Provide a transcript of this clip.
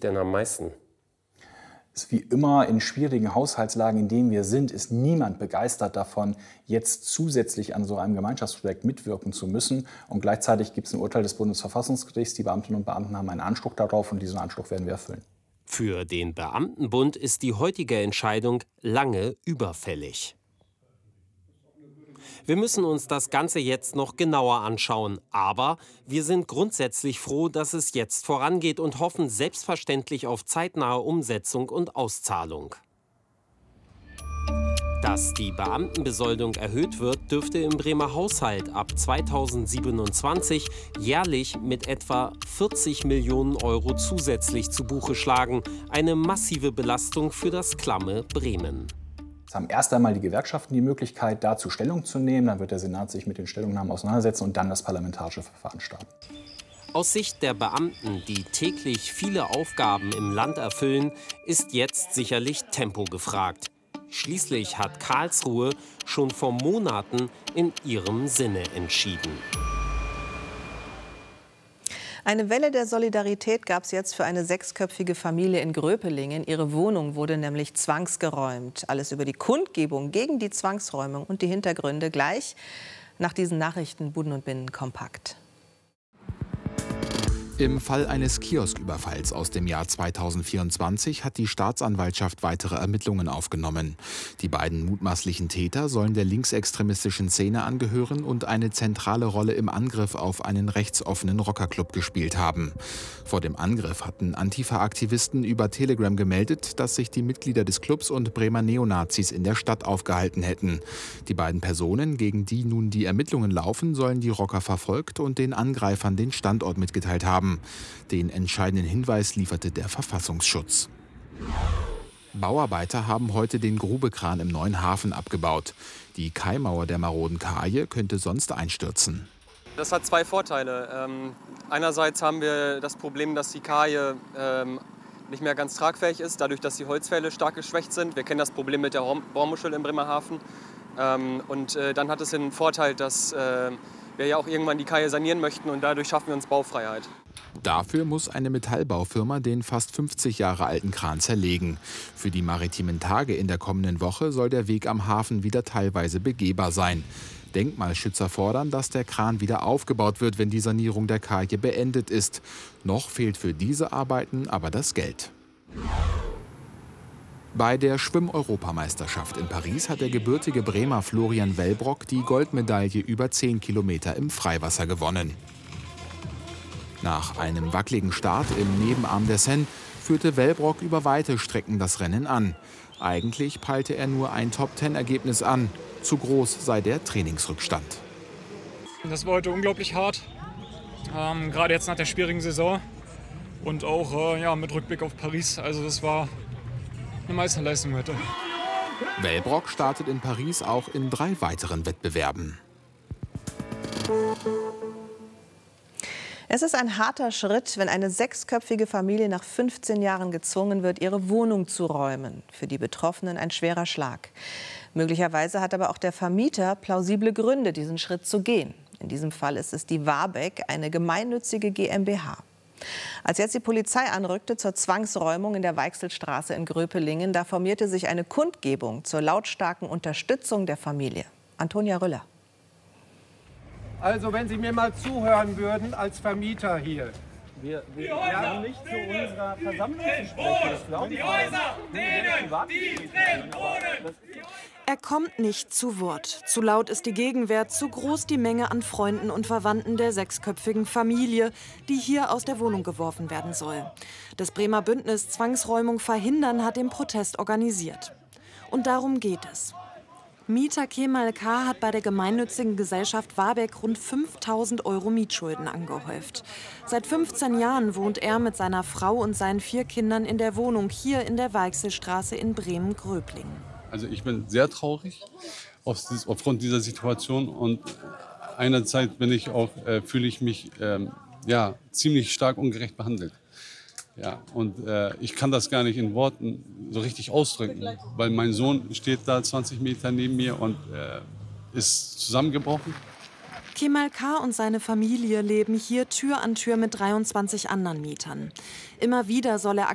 denn am meisten? Ist wie immer in schwierigen Haushaltslagen, in denen wir sind, ist niemand begeistert davon, jetzt zusätzlich an so einem Gemeinschaftsprojekt mitwirken zu müssen. Und gleichzeitig gibt es ein Urteil des Bundesverfassungsgerichts. Die Beamtinnen und Beamten haben einen Anspruch darauf und diesen Anspruch werden wir erfüllen. Für den Beamtenbund ist die heutige Entscheidung lange überfällig. Wir müssen uns das Ganze jetzt noch genauer anschauen. Aber wir sind grundsätzlich froh, dass es jetzt vorangeht und hoffen selbstverständlich auf zeitnahe Umsetzung und Auszahlung. Dass die Beamtenbesoldung erhöht wird, dürfte im Bremer Haushalt ab 2027 jährlich mit etwa 40 Millionen Euro zusätzlich zu Buche schlagen. Eine massive Belastung für das klamme Bremen. Es haben erst einmal die Gewerkschaften die Möglichkeit, dazu Stellung zu nehmen. Dann wird der Senat sich mit den Stellungnahmen auseinandersetzen und dann das parlamentarische Verfahren starten. Aus Sicht der Beamten, die täglich viele Aufgaben im Land erfüllen, ist jetzt sicherlich Tempo gefragt. Schließlich hat Karlsruhe schon vor Monaten in ihrem Sinne entschieden. Eine Welle der Solidarität gab es jetzt für eine 6-köpfige Familie in Gröpelingen. Ihre Wohnung wurde nämlich zwangsgeräumt. Alles über die Kundgebung gegen die Zwangsräumung und die Hintergründe gleich nach diesen Nachrichten Buden und Binnen kompakt. Im Fall eines Kiosküberfalls aus dem Jahr 2024 hat die Staatsanwaltschaft weitere Ermittlungen aufgenommen. Die beiden mutmaßlichen Täter sollen der linksextremistischen Szene angehören und eine zentrale Rolle im Angriff auf einen rechtsoffenen Rockerclub gespielt haben. Vor dem Angriff hatten Antifa-Aktivisten über Telegram gemeldet, dass sich die Mitglieder des Clubs und Bremer Neonazis in der Stadt aufgehalten hätten. Die beiden Personen, gegen die nun die Ermittlungen laufen, sollen die Rocker verfolgt und den Angreifern den Standort mitgeteilt haben. Den entscheidenden Hinweis lieferte der Verfassungsschutz. Bauarbeiter haben heute den Grubekran im neuen Hafen abgebaut. Die Kaimauer der maroden Kaje könnte sonst einstürzen. Das hat zwei Vorteile. Einerseits haben wir das Problem, dass die Kaje nicht mehr ganz tragfähig ist, dadurch, dass die Holzpfähle stark geschwächt sind. Wir kennen das Problem mit der Bohrmuschel im Bremerhaven. Und dann hat es den Vorteil, dass wir ja auch irgendwann die Kaje sanieren möchten und dadurch schaffen wir uns Baufreiheit. Dafür muss eine Metallbaufirma den fast 50 Jahre alten Kran zerlegen. Für die maritimen Tage in der kommenden Woche soll der Weg am Hafen wieder teilweise begehbar sein. Denkmalschützer fordern, dass der Kran wieder aufgebaut wird, wenn die Sanierung der Kaje beendet ist. Noch fehlt für diese Arbeiten aber das Geld. Bei der Schwimm-Europameisterschaft in Paris hat der gebürtige Bremer Florian Wellbrock die Goldmedaille über 10 Kilometer im Freiwasser gewonnen. Nach einem wackeligen Start im Nebenarm der Seine führte Wellbrock über weite Strecken das Rennen an. Eigentlich peilte er nur ein Top-10-Ergebnis an. Zu groß sei der Trainingsrückstand. Das war heute unglaublich hart, gerade jetzt nach der schwierigen Saison und auch mit Rückblick auf Paris. Also das war eine Meisterleistung heute. Wellbrock startet in Paris auch in 3 weiteren Wettbewerben. Es ist ein harter Schritt, wenn eine 6-köpfige Familie nach 15 Jahren gezwungen wird, ihre Wohnung zu räumen. Für die Betroffenen ein schwerer Schlag. Möglicherweise hat aber auch der Vermieter plausible Gründe, diesen Schritt zu gehen. In diesem Fall ist es die Warbeck, eine gemeinnützige GmbH. Als jetzt die Polizei anrückte zur Zwangsräumung in der Weichselstraße in Gröpelingen, da formierte sich eine Kundgebung zur lautstarken Unterstützung der Familie. Antonia Rüller. Also wenn Sie mir mal zuhören würden als Vermieter hier. Wir haben nicht zu unserer Versammlung zu sprechen. Die Häuser, denen die drin wohnen. Er kommt nicht zu Wort. Zu laut ist die Gegenwehr, zu groß die Menge an Freunden und Verwandten der 6-köpfigen Familie, die hier aus der Wohnung geworfen werden soll. Das Bremer Bündnis Zwangsräumung verhindern hat den Protest organisiert. Und darum geht es. Mieter Kemal K. hat bei der gemeinnützigen Gesellschaft Warbeck rund 5.000 € Mietschulden angehäuft. Seit 15 Jahren wohnt er mit seiner Frau und seinen 4 Kindern in der Wohnung hier in der Weichselstraße in Bremen-Gröpelingen. Also ich bin sehr traurig aufgrund dieser Situation und einerseits fühle ich mich ziemlich stark ungerecht behandelt. Ja, und ich kann das gar nicht in Worten so richtig ausdrücken, weil mein Sohn steht da 20 Meter neben mir und ist zusammengebrochen. Kemal K. und seine Familie leben hier Tür an Tür mit 23 anderen Mietern. Immer wieder soll er